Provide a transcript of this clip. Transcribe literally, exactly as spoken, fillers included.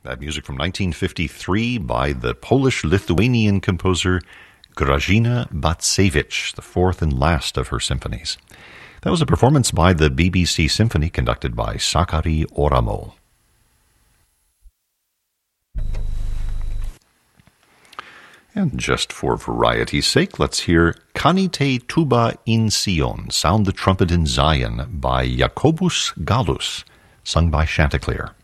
That music from nineteen fifty-three by the Polish-Lithuanian composer Grażyna Bacewicz, the fourth and last of her symphonies. That was a performance by the B B C Symphony conducted by Sakari Oramo. And just for variety's sake, let's hear Canite Tuba in Sion, Sound the Trumpet in Zion, by Jacobus Gallus, sung by Chanticleer.